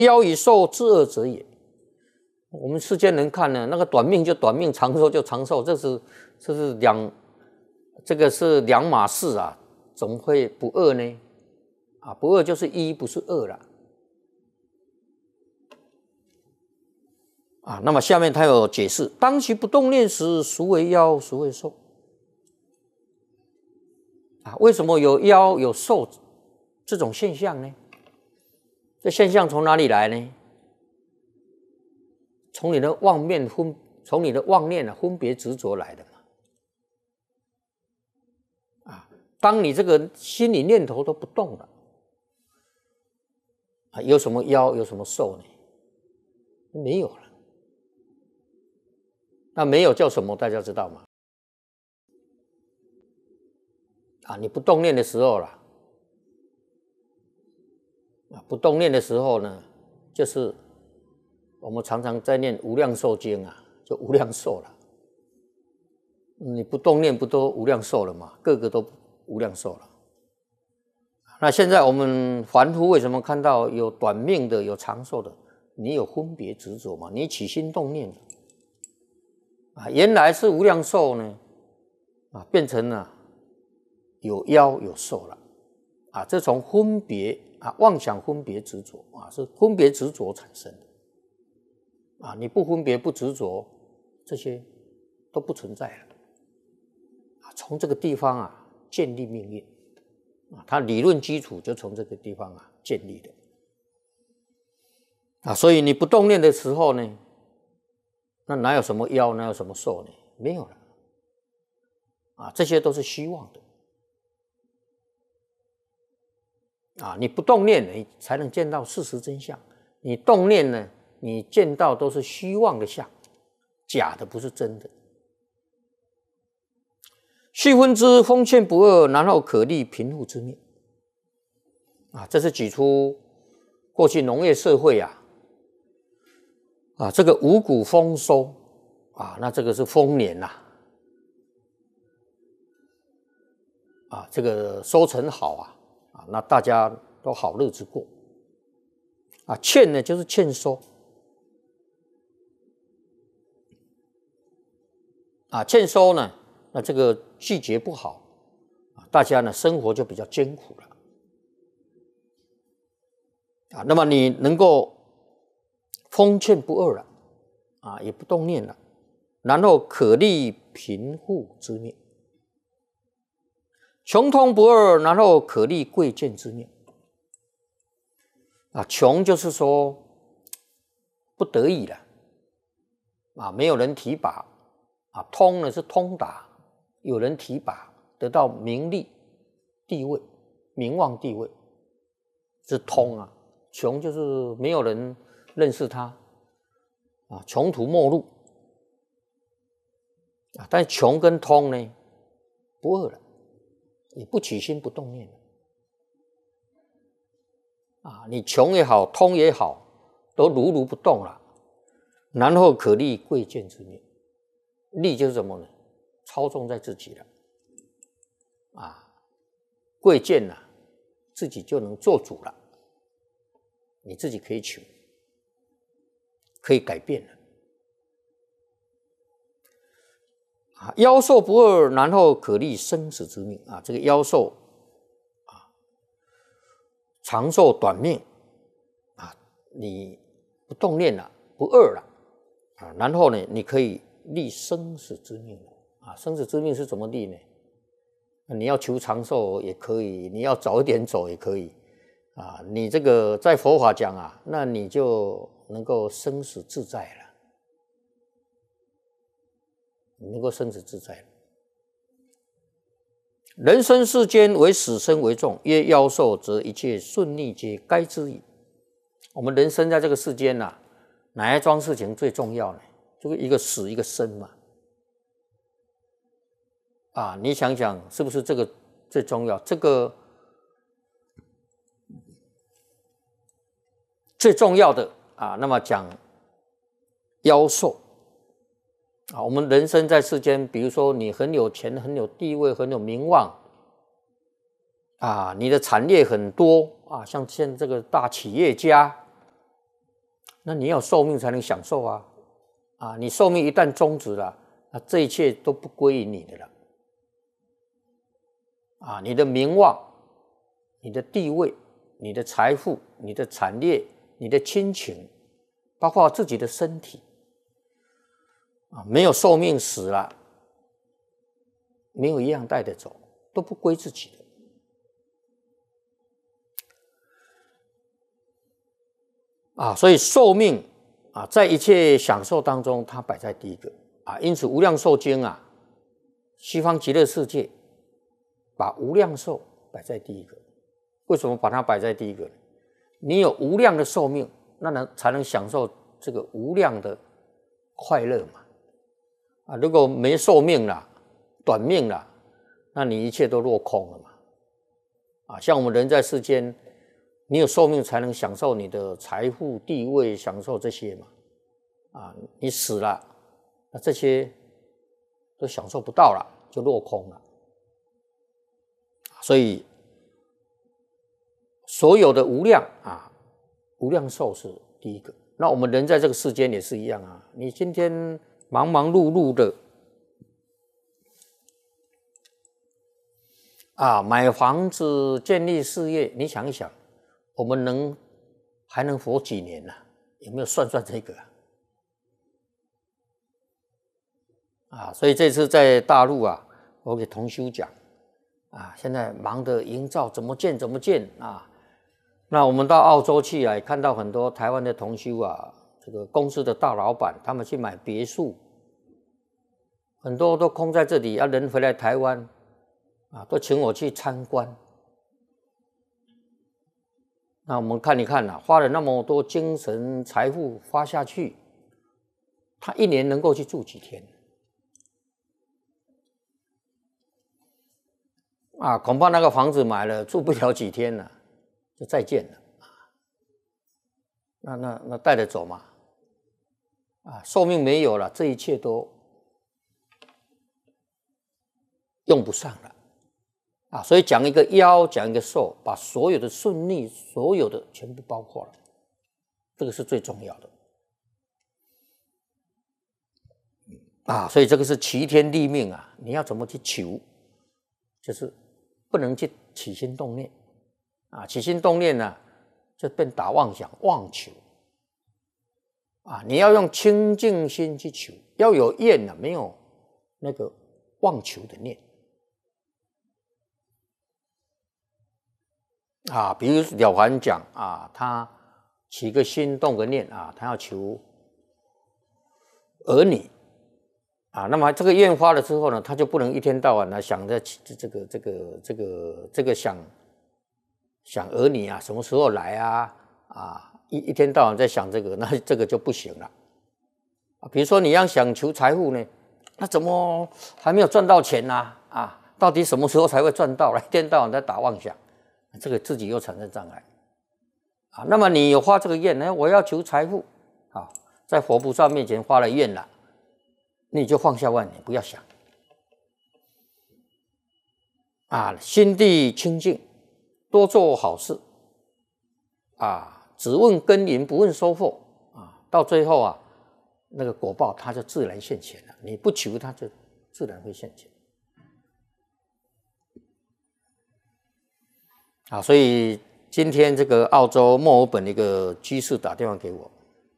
夭与寿之二者也。我们世间人看呢，那个短命就短命，长寿就长寿，这是两码事啊，怎么会不二呢？啊，不二就是一，不是二了。啊，那么下面他有解释：当其不动念时，孰为夭，孰为寿？啊，为什么有夭有寿这种现象呢？这现象从哪里来呢？从你的妄念分别执着来的嘛。啊，当你这个心理念头都不动了，啊，有什么夭，有什么寿呢？没有了。那没有叫什么？大家知道吗？啊，你不动念的时候啦，啊，不动念的时候呢，就是我们常常在念《无量寿经》啊，就无量寿了。你不动念，不都无量寿了吗？个个都无量寿了。那现在我们凡夫为什么看到有短命的，有长寿的？你有分别执着嘛？你起心动念了。啊，原来是无量寿呢，啊，变成了有夭有寿了，啊，这从分别啊妄想分别执着啊，是分别执着产生的，啊，你不分别不执着，这些都不存在了，啊，从这个地方啊建立命运，啊，它理论基础就从这个地方啊建立的，啊，所以你不动念的时候呢，那哪有什么夭，哪有什么寿呢？没有了，啊，这些都是虚妄的，啊，你不动念，你才能见到事实真相。你动念呢，你见到都是虚妄的相，假的不是真的。须分之，封建不二，然后可立贫富之命。啊，这是举出过去农业社会啊。啊，这个五谷丰收啊，那这个是丰年呐，啊，这个收成好啊，啊，那大家都好日子过。啊，欠呢就是欠收，啊，欠收呢，那这个季节不好，啊，大家呢生活就比较艰苦了。啊，那么你能够封建不二了，啊，也不动念了，然后可立贫富之命，穷通不二，然后可立贵贱之命。啊，穷就是说不得已了，啊，没有人提拔，啊，通呢是通达，有人提拔，得到名利、地位、名望、地位，是通啊。穷就是没有人认识他，啊，穷途末路，啊，但穷跟通呢不二了，你不起心不动念了，啊，你穷也好，通也好，都如如不动了，然后可立贵贱之命，立就是什么呢？操纵在自己了，啊，贵贱呢，自己就能做主了。你自己可以求，可以改变了。啊，夭寿不二，然后可立生死之命。啊，这个夭寿啊，长寿短命啊，你不动念了，不二了啊，然后呢，你可以立生死之命了。啊，生死之命是怎么立呢？你要求长寿也可以，你要早一点走也可以。啊，你这个在佛法讲啊，那你就能够生死自在了，你能够生死自在了。人生世间，唯死生为重，曰夭寿，则一切顺利皆该之矣。我们人生在这个世间啊，哪一桩事情最重要呢？就是一个死，一个生嘛。啊，你想想，是不是这个最重要？这个最重要的啊，那么讲夭寿啊，我们人生在世间，比如说你很有钱、很有地位、很有名望啊，你的产业很多啊，像现在这个大企业家那你要寿命才能享受啊！啊，你寿命一旦终止了，那这一切都不归于你的了。啊，你的名望、你的地位、你的财富、你的产业、你的亲情，包括自己的身体，啊，没有寿命死了，没有一样带得走，都不归自己的。啊，所以寿命啊，在一切享受当中，它摆在第一个啊。因此，《无量寿经》啊，西方极乐世界把无量寿摆在第一个。为什么把它摆在第一个呢？你有无量的寿命，那才能享受这个无量的快乐嘛。啊，如果没寿命了，短命了，那你一切都落空了嘛。啊，像我们人在世间。你有寿命才能享受你的财富、地位，享受这些嘛？啊，你死了，那这些都享受不到了，就落空了。所以，所有的无量啊，无量寿是第一个。那我们人在这个世间也是一样啊，你今天忙忙碌碌的啊，买房子、建立事业，你想一想。我们还能活几年呢？有没有算这个啊？所以这次在大陆啊，我给同修讲啊，现在忙着营造怎么建啊。那我们到澳洲去啊，看到很多台湾的同修啊，这个公司的大老板，他们去买别墅，很多都空在这里，要人回来台湾啊，都请我去参观。那我们看一看花了那么多精神财富花下去，他一年能够去住几天？啊，恐怕那个房子买了住不了几天了，就再见了。那带得走吗？啊，寿命没有了，这一切都用不上了。啊，所以讲一个夭，讲一个寿，把所有的顺利，所有的全部包括了，这个是最重要的。啊，所以这个是齐天立命啊，你要怎么去求，就是不能去起心动念，啊，起心动念呢，就变打妄想、妄求。啊，你要用清净心去求，要有愿啊，没有那个妄求的念。啊，比如了凡讲啊，他起个心动个念啊，他要求儿女啊，那么这个愿发了之后呢，他就不能一天到晚呢想着这个想儿女啊，什么时候来啊啊，一天到晚在想这个，那这个就不行了啊。比如说你要想求财富呢，那怎么还没有赚到钱呢？啊，到底什么时候才会赚到？一天到晚在打妄想。这个自己又产生障碍啊。那么你有发这个愿呢？我要求财富啊，在佛菩萨面前发了愿了，你就放下万念，不要想啊，心地清净，多做好事啊，只问耕耘不问收获啊，到最后啊，那个果报它就自然现前了，你不求它就自然会现前。啊，所以今天这个澳洲墨尔本的一个居士打电话给我，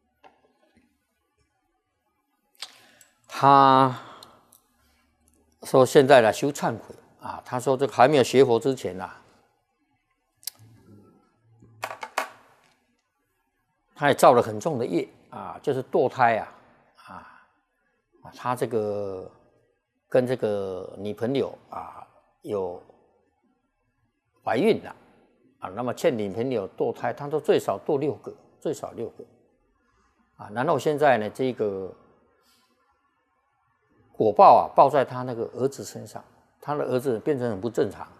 他说现在呢修忏悔啊，他说这个还没有学佛之前啊，他也造了很重的业啊，就是堕胎他这个跟这个女朋友啊有怀孕了。啊，那么欠女朋友堕胎，他都最少堕6个，最少6个，啊，然后现在呢，这个果报啊，报在他那个儿子身上，他的儿子变成很不正常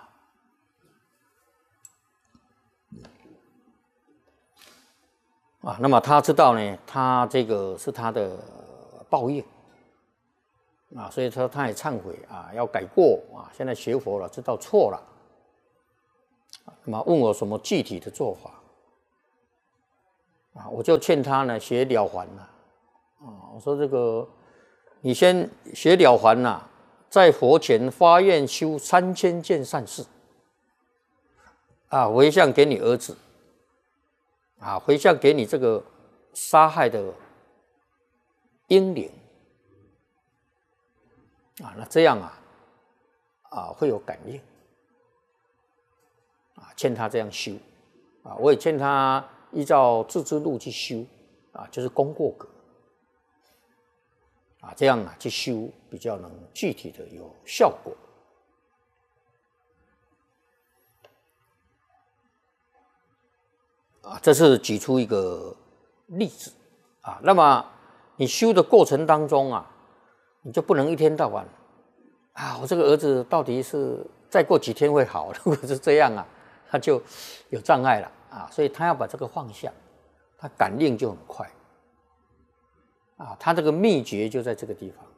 啊，那么他知道呢，他这个是他的报应啊，所以说他也忏悔啊，要改过啊，现在学佛了，知道错了。那么问我什么具体的做法啊，我就劝他呢学了凡了啊，我说这个你先学了凡啦，在佛前发愿修3000件善事啊，回向给你儿子啊，回向给你这个杀害的婴灵啊，那这样会有感应啊，劝他这样修啊，我也劝他依照自知路去修啊，就是功过格啊，这样去修比较能具体的有效果啊。这是举出一个例子啊。那么你修的过程当中啊，你就不能一天到晚啊，我这个儿子到底是再过几天会好，如果是这样啊，他就有障碍了啊。所以他要把这个放下，他感应就很快啊。他这个秘诀就在这个地方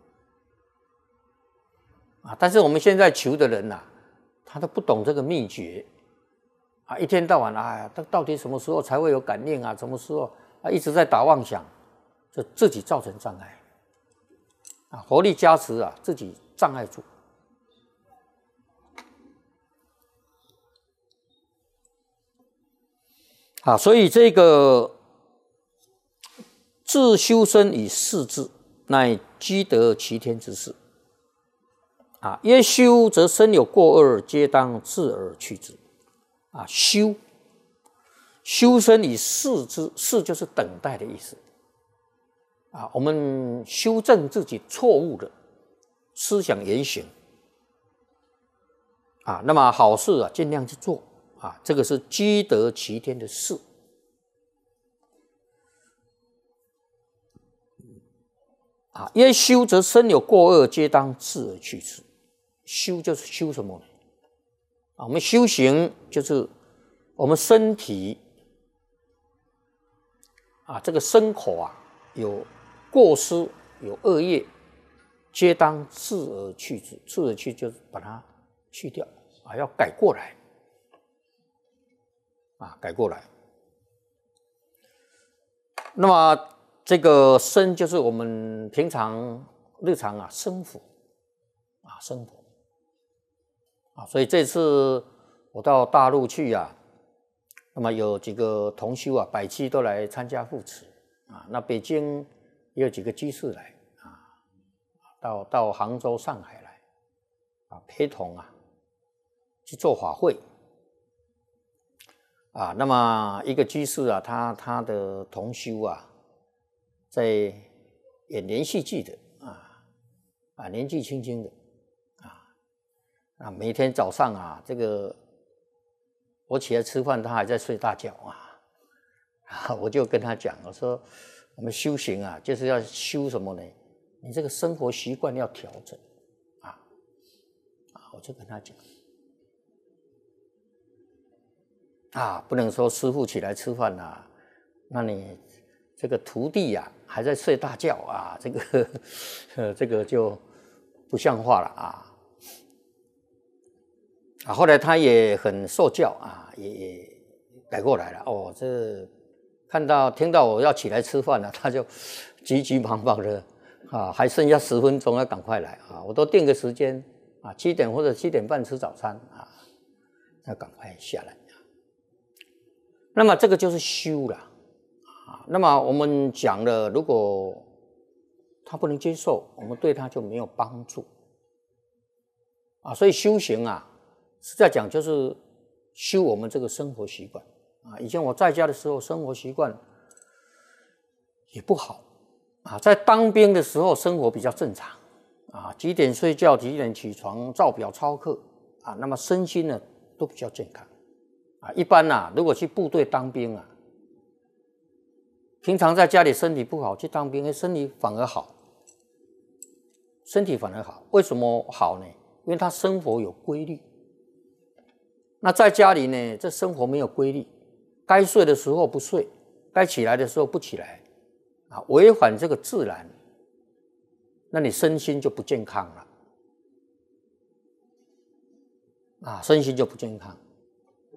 啊。但是我们现在求的人啊，他都不懂这个秘诀啊，一天到晚他到底什么时候才会有感应啊？什么时候一直在打妄想，就自己造成障碍啊。佛力加持啊，自己障碍住啊。所以这个自修身以事智，乃积德齐天之事啊。曰修则身有过恶，皆当治而去之啊。修身以事之，事就是等待的意思啊。我们修正自己错误的思想言行啊，那么好事啊尽量去做啊，这个是积德齐天的事啊。曰修则身有过恶，皆当治而去之。修就是修什么呢？啊，我们修行就是我们身体啊，这个身口啊有过失有恶业，皆当治而去之。治而去就是把它去掉啊，要改过来啊，改过来。那么这个身就是我们平常日常啊生活啊，生活啊。所以这次我到大陆去啊，那么有几个同修啊，100期都来参加护持啊。那北京也有几个居士来啊，到杭州、上海来啊，陪同啊去做法会啊。那么一个居士啊，他的同修啊，在演连续剧的啊，年纪轻轻的啊，每天早上啊，这个我起来吃饭，他还在睡大觉啊。我就跟他讲，我说我们修行啊，就是要修什么呢？你这个生活习惯要调整啊，我就跟他讲啊，不能说师父起来吃饭啊，那你这个徒弟啊还在睡大觉啊，这个就不像话了啊。后来他也很受教啊，也改过来了哦。这听到我要起来吃饭了，他就急急忙忙的啊，还剩下10分钟要赶快来啊。我都定个时间啊，7点或者7点半吃早餐啊，要赶快下来。那么这个就是修了啊。那么我们讲了，如果他不能接受，我们对他就没有帮助啊。所以修行啊，实在讲就是修我们这个生活习惯啊。以前我在家的时候，生活习惯也不好啊。在当兵的时候，生活比较正常啊，几点睡觉，几点起床，照表操课啊。那么身心呢都比较健康啊。一般啊，如果去部队当兵啊，平常在家里身体不好，去当兵，身体反而好。为什么好呢？因为他生活有规律。那在家里呢，这生活没有规律，该睡的时候不睡，该起来的时候不起来啊，违反这个自然，那你身心就不健康了啊，身心就不健康。